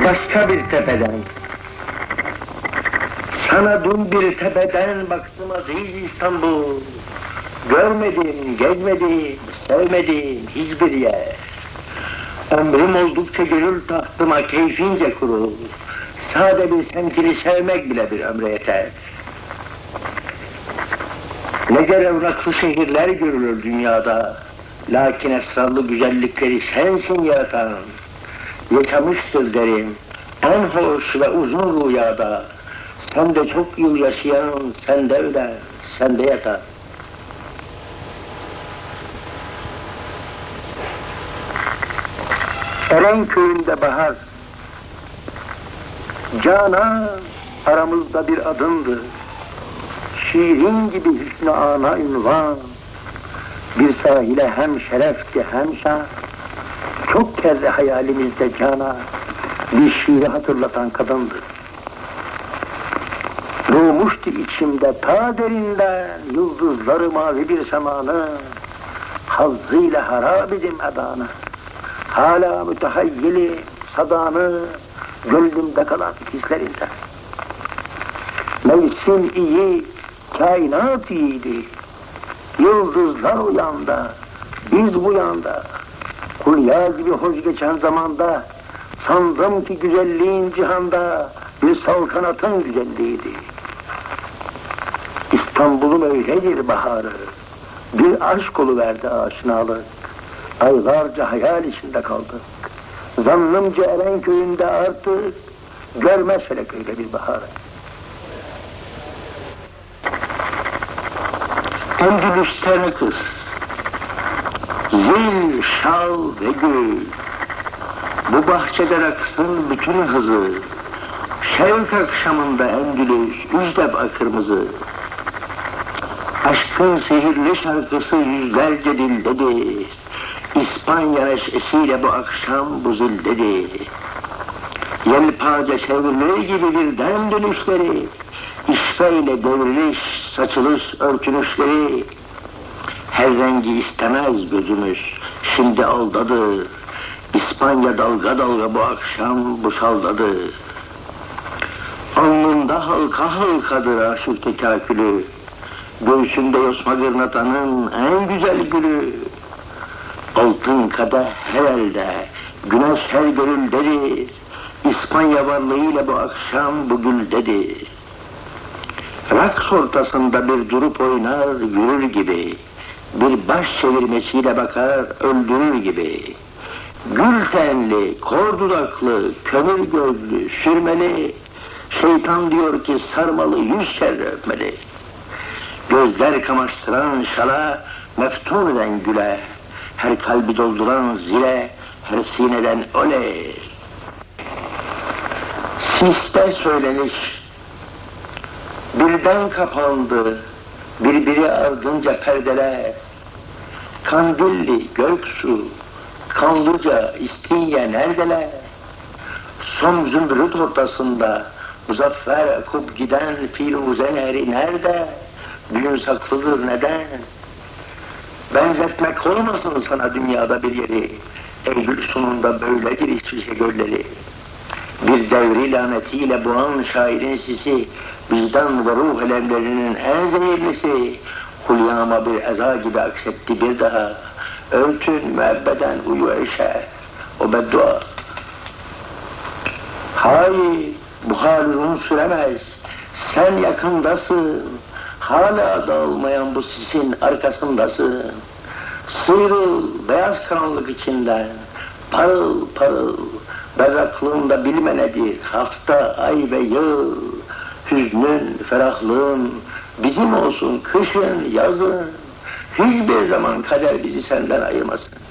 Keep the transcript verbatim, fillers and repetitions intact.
Başka bir tepeden, sana dün bir tepeden baktım aziz İstanbul. Görmedim, gezmedim, sevmedim hiçbir yer. Ömrüm oldukça gönül tahtıma keyfince kurul. Sade bir semtini sevmek bile bir ömre yeter. Ne gerevraklı şehirler görülür dünyada. Lakin esrarlı güzellikleri sensin yaratan. Yaşamıştır derim, en hoş ve uzun rüyada. Sen de çok yıl yaşayan, sen de ölen, sen de yatan. Erenköy'ünde bahar, Canan aramızda bir adındı. Şiirin gibi hüsnü ana ünvan, bir sahile hem şerefti hem şan. Çok kere hayalimizde Canan, bir şiiri hatırlatan kadındı. Doğmuştu içimde ta derinden, yıldızları mavi bir semanı, hazzıyla harap edim edanı. Hala mütehayyili sadanı, gönlümde kalan hislerinden. Mevsim iyi, kainat iyiydi. Yıldızlar o yanda, biz bu yanda. Hulya gibi hoş geçen zamanda, sandım ki güzelliğin cihanda bir saltanatın güzelliğiydi. İstanbul'un öyledir baharı, bir aşk oluverdi aşinalık. Aylarca hayal içinde kaldık. Zannımca Erenköy'ünde artık görmez felek öyle bir baharı. Endülüs'ten kız, zil, şal ve gül, bu bahçede aksın bütün hızı, şevk akşamında Endülüs, üzdeb kırmızı. Aşkın sihirli şarkısı yüzlerce dildedir, İspanya neşesiyle bu akşam bu zildedir. Yelpace çevrilir gibi birden dönüşleri, İşveyle devriliş, saçılış, örtünüşleri. Her rengi istemez gözümüz, şimdi aldadı. İspanya dalga dalga bu akşam bu şaldadı. Alnında halka halkadır aşık tekakülü, göğsünde yosma gırnatanın en güzel gülü. Altın kadeh her elde, güneş her gönüldedir. İspanya varlığıyla bu akşam bu güldedir. Raks ortasında bir durup oynar yürür gibi, bir baş çevirmesiyle bakar öldürür gibi. Gül tenli, kor dudaklı, kömür gözlü, sürmeli, şeytan diyor ki sarmalı yüz kere öpmeli. Gözler kamaştıran şala, meftun eden güle, her kalbi dolduran zile, her sineden oley. Siste söyleniş, birden kapandı, birbiri ardınca perdeler. Kandilli, Göksu, Kanlıca, İstinye neredeler? Son zümrüt ortasında, muzaffer akıp giden Firuze nehri nerede? Düğün saklıdır neden? Benzetmek olmasın sana dünyada bir yeri, Eylül sonunda böyledir İsviçre gölleri. Bir devri lanetiyle boğan şairin sisi, vicdan ve ruh elemlerinin en zehirlisi, Hulyama bir eza gibi aksetti bir daha, örtün müebbeden uyu eşe, o beddua. Hayır, bu hal uzun süremez, sen yakındasın, hala dağılmayan bu sisin arkasındasın. Sıyrıl beyaz karanlık içinden, parıl parıl, berraklığında bilme nedir, hafta, ay ve yıl. Hüznün, ferahlığın bizim olsun, kışın, yazın. Hiçbir zaman kader bizi senden ayırmasın.